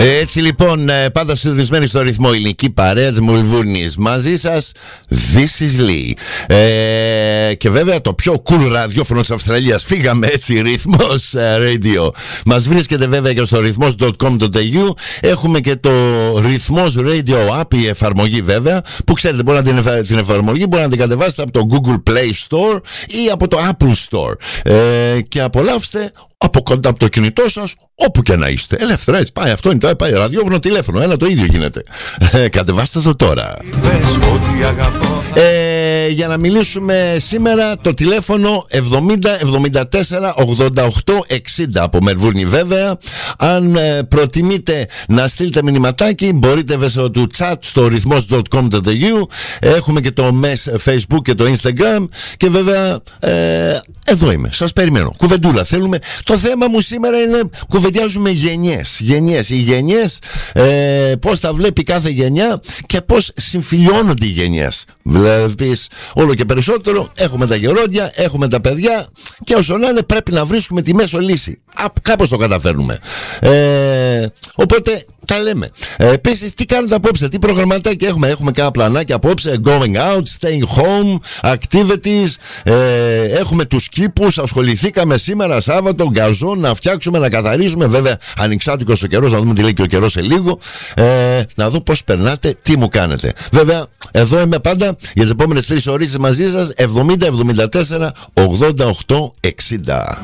Έτσι λοιπόν, πάντα συντονισμένοι στο ρυθμό ελληνική παρέα της Μελβούρνης. Μαζί σας, This is Lee. Και βέβαια το πιο cool ραδιόφωνο της Αυστραλίας. Φύγαμε έτσι, ρυθμός radio. Μας βρίσκεται βέβαια και στο ρυθμός.com.au. Έχουμε και το ρυθμός radio app, η εφαρμογή βέβαια, που ξέρετε, μπορεί να την εφαρμογή μπορεί να την κατεβάσετε από το Google Play Store ή από το Apple Store. Και απολαύστε από κοντά από το κινητό σας, όπου και να είστε. Ελεύθερα, έτσι πάει. Αυτό είναι, πάει ραδιόφωνο, τηλέφωνο. Ένα το ίδιο γίνεται. Κατεβάστε το τώρα. Για να μιλήσουμε σήμερα, το τηλέφωνο 70 74 88 60 από Μελβούρνη βέβαια. Αν προτιμείτε να στείλετε μηνυματάκι, μπορείτε μέσω του chat στο ρυθμός.com.au. Έχουμε και το Facebook και το Instagram. Και βέβαια εδώ είμαι, σας περιμένω. Κουβεντούλα θέλουμε. Το θέμα μου σήμερα είναι, κουβεντιάζουμε γενιές. Οι γενιές, πώς τα βλέπει κάθε γενιά και πώς συμφιλιώνονται οι γενιές. Βλέπεις, όλο και περισσότερο έχουμε τα γερόντια, έχουμε τα παιδιά, και όσο να είναι πρέπει να βρίσκουμε τη μέσο λύση. Κάπως το καταφέρνουμε. Οπότε τα λέμε. Επίσης, τι κάνετε απόψε, τι προγραμματάκια έχουμε. Έχουμε κάνα πλανάκια απόψε. Going out, staying home, activities. Έχουμε τους κήπους. Ασχοληθήκαμε σήμερα Σάββατο, γκαζόν, να φτιάξουμε, να καθαρίσουμε. Βέβαια, ανοιξάτικος ο καιρός, να δούμε τι λέει και ο καιρός σε λίγο. Να δω πώς περνάτε, τι μου κάνετε. Βέβαια, εδώ είμαι πάντα για τις επόμενες 3 ώρες μαζί σας. 70 74 88 60.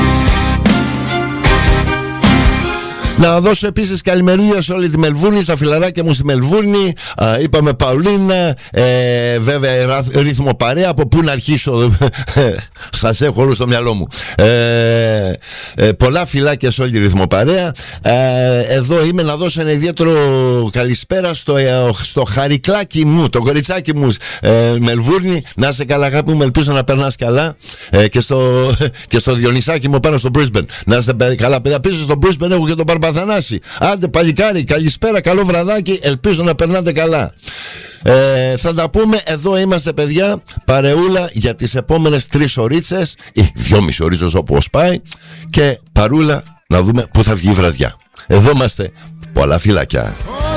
Να δώσω επίσης καλημερία σε όλη τη Μελβούρνη, στα φιλαράκια μου στη Μελβούρνη. Είπαμε Παουλίνα, βέβαια ρύθμο παρέα. Από πού να αρχίσω, σας έχω όλους στο μυαλό μου. Πολλά φιλάκια σε όλη τη ρύθμο παρέα. Εδώ είμαι να δώσω ένα ιδιαίτερο καλησπέρα στο χαρικλάκι μου, το κοριτσάκι μου Μελβούρνη. Να είσαι καλά, αγάπη μου, ελπίζω να περνάς καλά. Και στο Διονυσάκι μου πάνω στο Brisbane. Να είστε καλά, παιδιά. Πίσω στο Brisbane έχω και τον Παρπαθανάση. Άντε παλικάρι, καλησπέρα, καλό βραδάκι, ελπίζω να περνάτε καλά. Θα τα πούμε, εδώ είμαστε παιδιά, παρεούλα για τις επόμενες 3 ωρίτσες ή 2,5 ωρίτσες όπως πάει, και παρούλα να δούμε που θα βγει η βραδιά. Εδώ είμαστε, πολλά φιλάκια.